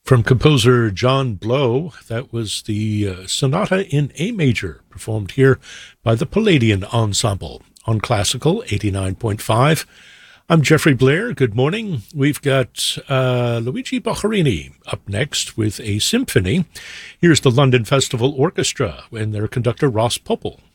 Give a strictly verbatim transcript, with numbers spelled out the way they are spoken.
From composer John Blow, that was the uh, Sonata in A Major, performed here by the Palladian Ensemble on Classical eighty-nine point five. I'm Jeffrey Blair. Good morning. We've got uh, Luigi Boccherini up next with a symphony. Here's the London Festival Orchestra and their conductor Ross Popel.